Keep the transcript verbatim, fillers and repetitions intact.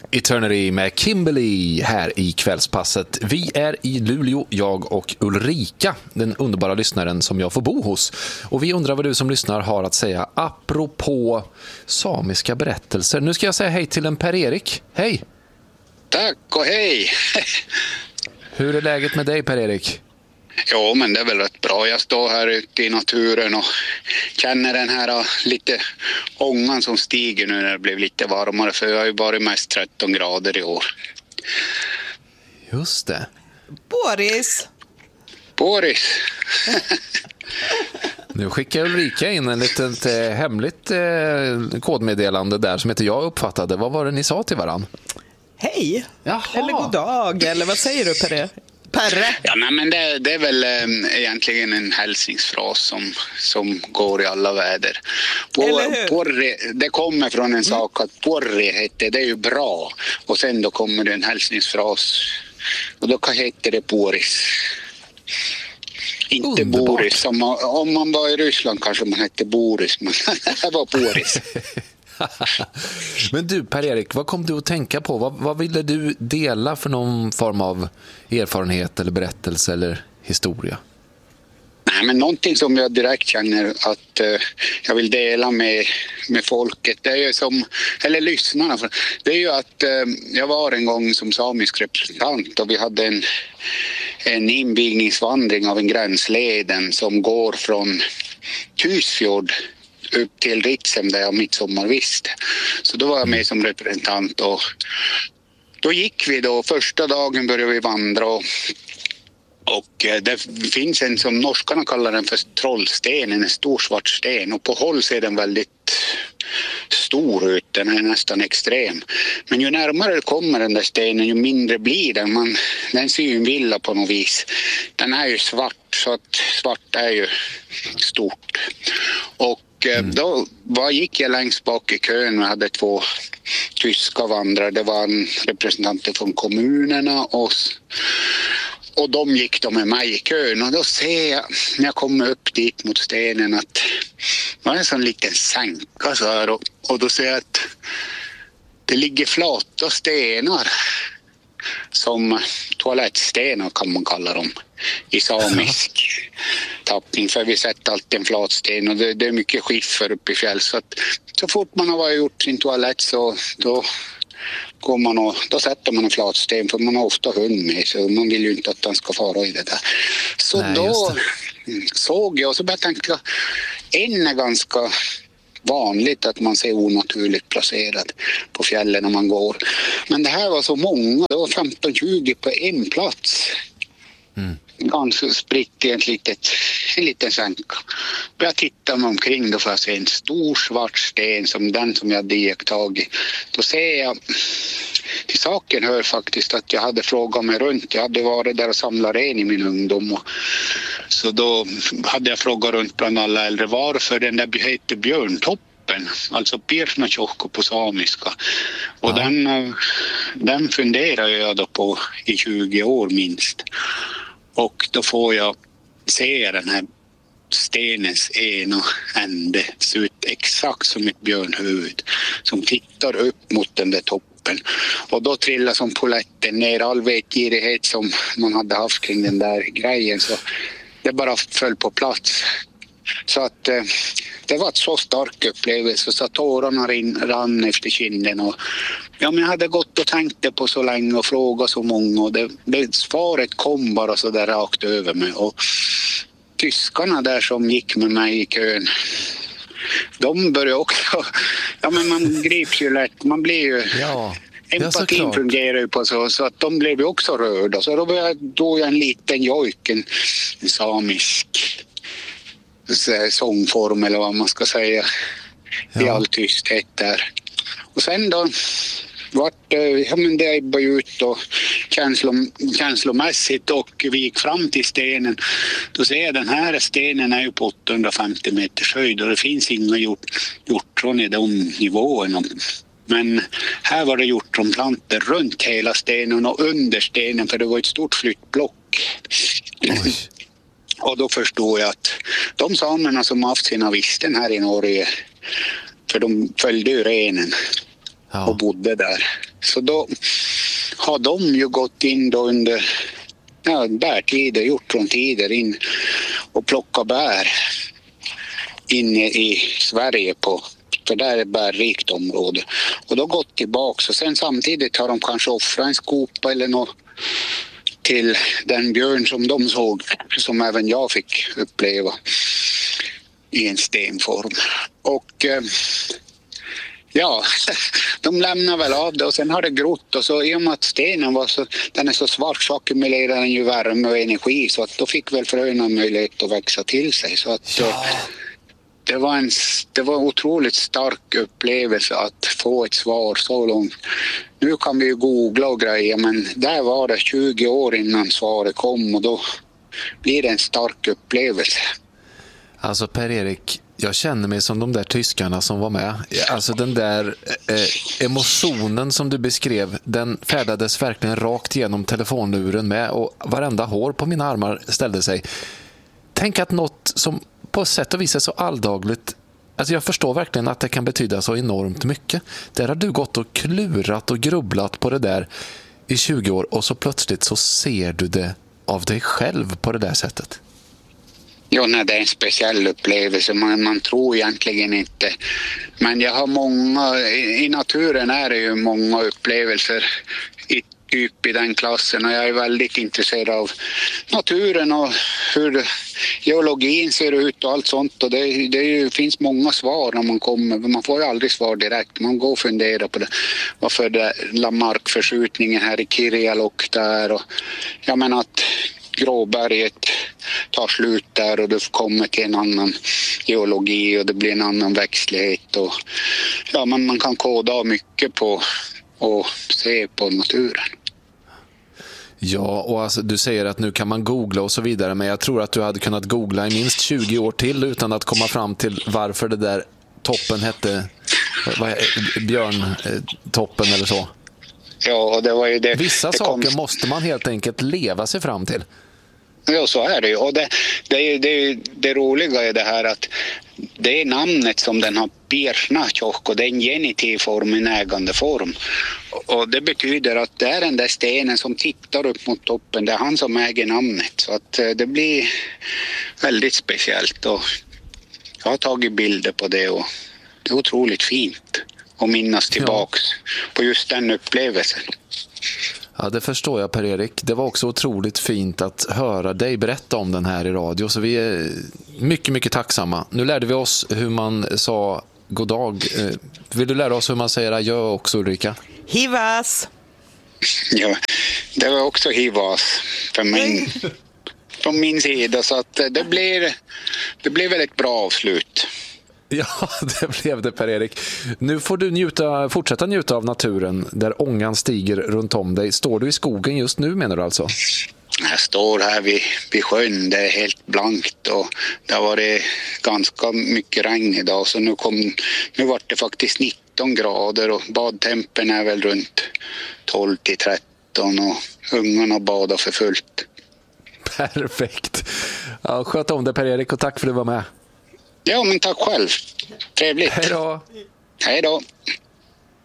Eternity med Kimberly här i kvällspasset. Vi är i Luleå, jag och Ulrika, den underbara lyssnaren som jag får bo hos. Och vi undrar vad du som lyssnar har att säga apropå samiska berättelser. Nu ska jag säga hej till en Per-Erik. Hej! Tack och hej! Hur är läget med dig, Per-Erik? Jo, men det är väl rätt bra. Jag står här ute i naturen och känner den här uh, lite ångan som stiger nu när det blev lite varmare. För jag har ju varit mest tretton grader i år. Just det. Boris! Boris! Nu skickar Ulrika in en litet eh, hemligt eh, kodmeddelande där som heter jag uppfattade. Vad var det ni sa till varann? Hej! Jaha. Eller god dag, eller vad säger du, Perre? Perre? Ja, nej, men det, det är väl eh, egentligen en hälsningsfras som, som går i alla väder. Por, porre, det kommer från en mm. sak att porre heter, det är ju bra. Och sen då kommer det en hälsningsfras. Och då heter det Boris. Inte Underbart. Boris. Om man, om man var i Ryssland kanske man hette Boris. Men det var Boris. Men du, Per-Erik, vad kom du att tänka på? Vad, vad ville du dela för någon form av erfarenhet eller berättelse eller historia? Nej, men någonting som jag direkt känner att uh, jag vill dela med, med folket, det är ju som, eller lyssnarna, det är ju att uh, jag var en gång som samisk representant och vi hade en, en invigningsvandring av en gränsleden som går från Tysfjord upp till Ritsem där jag midsommarviste. Så då var jag med som representant och då gick vi då, första dagen började vi vandra och, och det finns en som norskarna kallar den för trollsten, en stor svart sten och på håll ser den väldigt stor ut, den är nästan extrem. Men ju närmare kommer den där stenen ju mindre blir den, man, den ser ju en villa på något vis. Den är ju svart så att svart är ju stort. Och Mm. då var, gick jag längst bak i kön och hade två tyska vandrare. Det var en representanter från kommunerna och, och de gick då med mig i kön. Och då ser jag när jag kommer upp dit mot stenen att det var en sån liten sänka så här. Och, och då ser jag att det ligger flata stenar som toalettstenar kan man kalla dem i samisk tappning, för vi sätter alltid en flatsten och det, det är mycket skiffer uppe i fjäll så att så fort man har gjort sin toalett så då går man och då sätter man en flatsten för man har ofta hund med så man vill ju inte att den ska fara i det där. Så Nej, då såg jag och så började jag tänka, en är ganska vanligt att man ser onaturligt placerad på fjällen när man går. Men det här var så många, det var femton tjugo på en plats. Mm. Ganska spritt i ett litet, en liten sänka. Jag tittar mig omkring då får jag se en stor svart sten som den som jag hade iakttagit. Då ser jag, till saken hör faktiskt att jag hade frågat mig runt. Jag hade varit där och samlat ren i min ungdom. Och, så då hade jag frågat runt bland alla äldre varför den där heter björntoppen. Alltså Pirsnatjokko på samiska. Och ja. den, den funderar jag då på i tjugo år minst. Och då får jag se den här stenens ena ände se ut exakt som ett björnhuvud som tittar upp mot den där toppen. Och då trillar som poletten ner all vetgirighet som man hade haft kring den där grejen. Så det bara föll på plats. Så att eh, det var ett så stark upplevelse så att tårarna rin, rann efter kinden. Och, ja, men jag hade gått och tänkt det på så länge och frågat så många och det, det, svaret kom bara så där rakt över mig. Och tyskarna där som gick med mig i kön, de började också, ja men man grips ju lätt, man blir ju... Ja. Empatin fungerar ju på så, så att de blev ju också rörda. Så då började då en liten jojk, en, en samisk sångform eller vad man ska säga, ja. I all tysthet där. Och sen då vart, ja men det ebbade ut och känslom, känslomässigt och vi gick fram till stenen. Då ser jag den här stenen är ju på åttahundrafemtio meters höjd och det finns inga hjort, hjortron i de nivåerna. Men här var det hjortronplantor runt hela stenen och under stenen för det var ett stort flyttblock. Oj. Och då förstod jag att de samerna som haft sina visten här i Norge, för de följde ju renen ja. Och bodde där Så då har de ju gått in då under ja, bärtider, hjortrontider in och plocka bär inne i Sverige på, för där är bärrikt område. Och då gått tillbaka och sen samtidigt har de kanske offrat en skopa eller något till den björn som de såg, som även jag fick uppleva i en stenform. Och eh, ja, de lämnar väl av det och sen har det grott och så i och med att stenen var så, den är så svart så ackumulerar den ju värme och energi så att då fick väl fröna möjlighet att växa till sig. Så att ja. det, var en, det var en otroligt stark upplevelse att få ett svar så långt. Nu kan vi ju googla och grejer men där var det tjugo år innan svaret kom och då blir det en stark upplevelse. Alltså Per-Erik, jag känner mig som de där tyskarna som var med. Alltså den där eh, emotionen som du beskrev, den färdades verkligen rakt genom telefonluren med och varenda hår på mina armar ställde sig. Tänk att något som på sätt och vis är så alldagligt, alltså jag förstår verkligen att det kan betyda så enormt mycket. Där har du gått och klurat och grubblat på det där i tjugo år och så plötsligt så ser du det av dig själv på det där sättet. Jo, nej, det är en speciell upplevelse. Man, man tror egentligen inte. Men jag har många, i, i naturen är det ju många upplevelser i, typ i den klassen. Och jag är väldigt intresserad av naturen och hur geologin ser ut och allt sånt. Och det, det är ju, finns många svar när man kommer. Man får ju aldrig svar direkt. Man går och funderar på det. Varför det Lamarck-förskjutningen här i Kirjalok där. Och jag menar att Gråberget tar slut där och det kommer till en annan geologi och det blir en annan växtlighet och ja, man, man kan koda mycket på och se på naturen. Ja, och alltså, du säger att nu kan man googla och så vidare, men jag tror att du hade kunnat googla i minst tjugo år till utan att komma fram till varför det där toppen hette vad, björntoppen eller så. Ja, och det var ju det. Vissa det saker kom... måste man helt enkelt leva sig fram till. Ja, så är det ju. Och det, det, är, det, är, det roliga är det här att det är namnet som den har, Pirsnachok, och det är en genitiv form, en ägande form. Och det betyder att det är den där stenen som tittar upp mot toppen, det är han som äger namnet. Så att det blir väldigt speciellt och jag har tagit bilder på det och det är otroligt fint att minnas tillbaks ja. på just den upplevelsen. Ja, det förstår jag Per-Erik. Det var också otroligt fint att höra dig berätta om den här i radio. Så vi är mycket, mycket tacksamma. Nu lärde vi oss hur man sa god dag. Vill du lära oss hur man säger adjö också, Ulrika? Hivas! Ja, det var också hivas för min, från min sida. Så att det blir, det blir väl ett bra avslut. Ja, det blev det Per-Erik. Nu får du njuta, fortsätta njuta av naturen där ångan stiger runt om dig. Står du i skogen just nu menar du alltså? Jag står här vid, vid sjön, det är helt blankt och det har varit ganska mycket regn idag så nu, kom, nu var det faktiskt nitton grader och badtempen är väl runt tolv till tretton och ungarna badar för fullt. Perfekt. Ja, sköt om det Per-Erik och tack för att du var med. Ja, men tack själv. Trevligt. Hej då. Hej då.